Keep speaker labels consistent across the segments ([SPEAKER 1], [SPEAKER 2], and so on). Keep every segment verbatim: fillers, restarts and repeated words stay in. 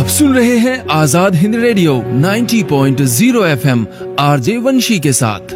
[SPEAKER 1] सुन रहे हैं आजाद हिंद रेडियो नब्बे पॉइंट शून्य एफएम आरजे वंशी के साथ।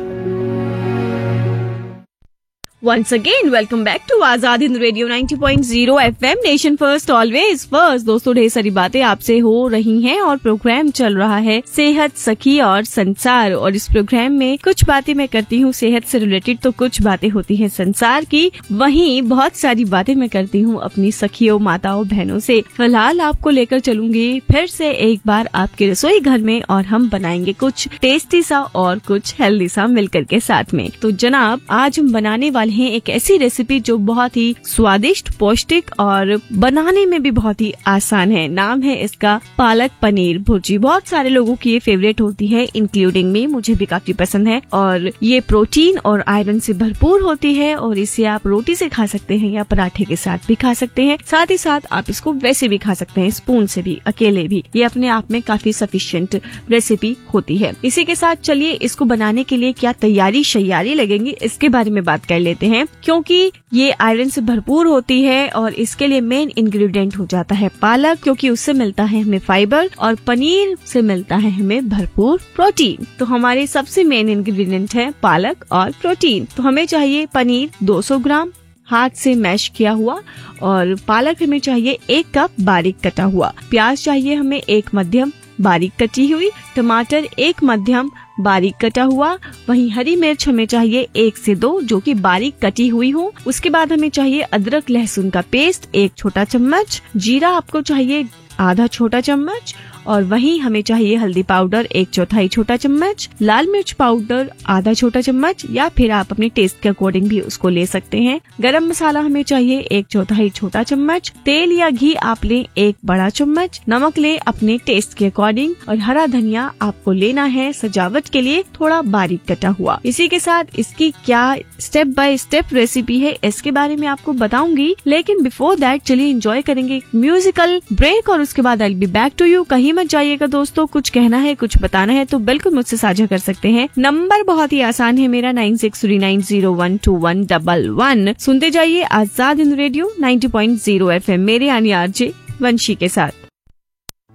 [SPEAKER 2] Once again, welcome back to Azad Hind radio नब्बे पॉइंट शून्य FM nation first always first. दोस्तों, ढेर सारी बातें आपसे हो रही हैं और प्रोग्राम चल रहा है सेहत, सखी और संसार। और इस प्रोग्राम में कुछ बातें मैं करती हूँ सेहत से रिलेटेड, तो कुछ बातें होती हैं संसार की, वहीं बहुत सारी बातें मैं करती हूँ अपनी सखियों, माताओं, बहनों से। फिलहाल आपको लेकर चलूंगी फिर से एक बार आपके रसोई घर में और हम बनाएंगे कुछ टेस्टी सा और कुछ हेल्दी सा मिलकर के साथ में। तो जनाब, आज हम बनाने वाले हैं एक ऐसी रेसिपी जो बहुत ही स्वादिष्ट, पौष्टिक और बनाने में भी बहुत ही आसान है। नाम है इसका पालक पनीर भुर्जी। बहुत सारे लोगों की ये फेवरेट होती है, इंक्लूडिंग मी। मुझे भी काफी पसंद है और ये प्रोटीन और आयरन से भरपूर होती है और इसे आप रोटी से खा सकते हैं या पराठे के साथ भी खा सकते हैं। साथ ही साथ आप इसको वैसे भी खा सकते हैं, स्पून से भी, अकेले भी। ये अपने आप में काफी सफिशिएंट रेसिपी होती है। इसी के साथ चलिए इसको बनाने के लिए क्या तैयारी शैयारी लगेंगी इसके बारे में बात कर लेते हैं, क्योंकि ये आयरन से भरपूर होती है और इसके लिए मेन इंग्रेडिएंट हो जाता है पालक, क्योंकि उससे मिलता है हमें फाइबर और पनीर से मिलता है हमें भरपूर प्रोटीन। तो हमारे सबसे मेन इंग्रेडिएंट है पालक और प्रोटीन। तो हमें चाहिए पनीर दो सौ ग्राम हाथ से मैश किया हुआ, और पालक हमें चाहिए एक कप बारीक कटा हुआ, प्याज चाहिए हमें एक मध्यम बारीक कटी हुई, टमाटर एक मध्यम बारीक कटा हुआ, वहीं हरी मिर्च हमें चाहिए एक से दो जो कि बारीक कटी हुई हो। उसके बाद हमें चाहिए अदरक लहसुन का पेस्ट एक छोटा चम्मच, जीरा आपको चाहिए आधा छोटा चम्मच, और वहीं हमें चाहिए हल्दी पाउडर एक चौथाई छोटा चम्मच, लाल मिर्च पाउडर आधा छोटा चम्मच, या फिर आप अपने टेस्ट के अकॉर्डिंग भी उसको ले सकते हैं। गरम मसाला हमें चाहिए एक चौथाई छोटा चम्मच, तेल या घी आप लें एक बड़ा चम्मच, नमक ले अपने टेस्ट के अकॉर्डिंग, और हरा धनिया आपको लेना है सजावट के लिए थोड़ा बारीक कटा हुआ। इसी के साथ इसकी क्या स्टेप बाय स्टेप रेसिपी है इसके बारे में आपको बताऊंगी, लेकिन बिफोर दैट चलिए एंजॉय करेंगे म्यूजिकल ब्रेक और उसके बाद I will be back to you. कहीं मत जाइएगा दोस्तों, कुछ कहना है, कुछ बताना है तो बिल्कुल मुझसे साझा कर सकते हैं। नंबर बहुत ही आसान है मेरा, nine six three nine zero one two one double one. सुनते जाइए आजाद हिंद रेडियो नब्बे पॉइंट शून्य एफएम मेरे यानी आरजे वंशी के साथ।